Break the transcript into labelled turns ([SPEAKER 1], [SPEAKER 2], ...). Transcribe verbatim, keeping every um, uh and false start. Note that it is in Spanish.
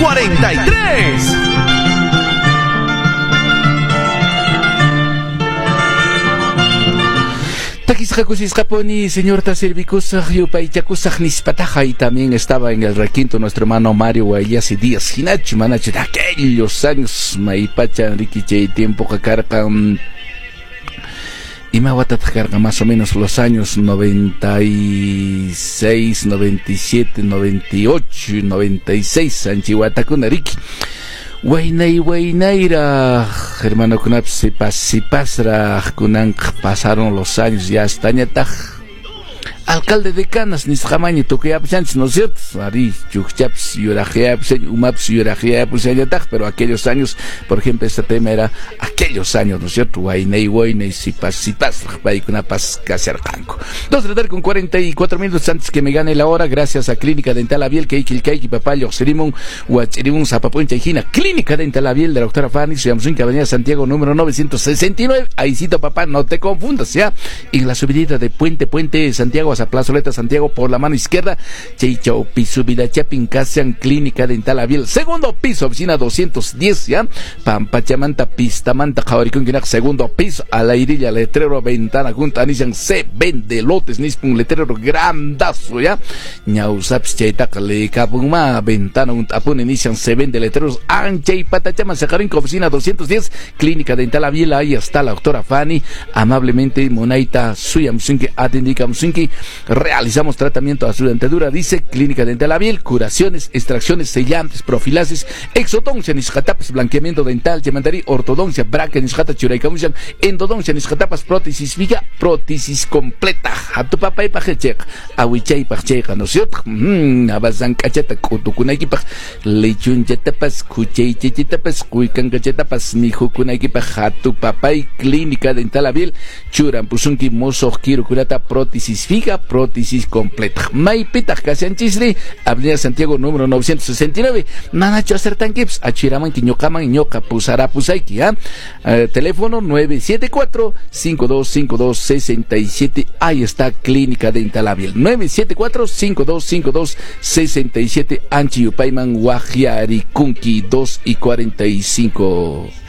[SPEAKER 1] cuarenta y tres. Takisqakusisqaponi, señor Taservikusaq, Yupaychakusaq Nispataja, y también estaba en el requinto nuestro hermano Mario Guayasi Díaz, Hinachi, Manachi, de aquellos años, Maipacha, Riquiche, tiempo que carga. Y me voy a carga más o menos los años noventa y seis, noventa y siete, noventa y ocho, noventa y seis, Anchihuatakunariki. Waynay Waynaira, hermano Kunap, si pas, si pasra, Kunan, pasaron los años, ya estañataj. Alcalde de Canas, Nisjamañi, Toqueapsans, ¿no es cierto? Ari, Chukchaps, Yurajeaps, Umaps, Yurajeaps, pero aquellos años, por ejemplo, este tema era aquellos años, ¿no es cierto? Guaynay, Guaynay, Sipas, Sipas, Paikunapas, Cacercanco. Dos de la tarde con cuarenta y cuatro minutos antes que me gane la hora, gracias a Clínica Dental Abiel, Keikilkaiki, Papayo, Serimon, Huachirimun, Zapapuencha, Hijina, Clínica Dental Abiel de la doctora Fanny, Siamsunca, Avenida Santiago, número novecientos sesenta y nueve. Ahícito, papá, no te confundas, ¿ya? En la subidita de Puente, Puente, Santiago, a Plazoleta Santiago por la mano izquierda, Cheichau Pisubida Chapin Casian Clínica Dental Abiel, segundo piso, oficina doscientos diez, ya, Pampachamanta Pistamanta Javaricún Guinac, segundo piso, a la irilla, letrero, ventana, junta, Anisian, se vende lotes, Nispun, letrero grandazo, ya, Ñausaps Cheitak, le Capuma, ventana, Apun, Inician, se vende letreros, Anchei Patachaman, Sajarinco, oficina doscientos diez, Clínica Dental Abiel, ahí está la doctora Fanny, amablemente, Monaita, Suyamsunki, Atendicamsunki. Realizamos tratamiento a su dentadura, dice Clínica Dental Abiel, curaciones, extracciones, sellantes, profilasis, exodoncia, nisjatapas, blanqueamiento dental, chemantari, ortodoncia, braque, nisjata, churaicamusian, endodoncia, nisjatapas, prótesis fija, prótesis completa. A tu papá y pajechek, ahuichay pajcheja, ¿no es cierto? Mmm, abazan cacheta, kutukunaikipaj, lechun chetapas, kuchay chetapas, kuikan cachetapas, mijukunaikipaj, a tu papá y Clínica Dental Abiel, churan, pusunki, mozo, quiero curata, prótesis fija, prótesis completa. Maipita, Casianchisli, Avenida Santiago, número novecientos sesenta y nueve. Nanacho Acertanquips, Achiraman, Quiñocaman, Ñoca, Pusara, Pusaiki, ¿ah? Eh, teléfono nueve siete cuatro, cinco dos cinco dos, seis siete. Ahí está Clínica Dental Abiel. nueve siete cuatro, cinco dos cinco dos, seis siete. Anchi Upayman, Guajiari, Kunki, dos y cuarenta y cinco.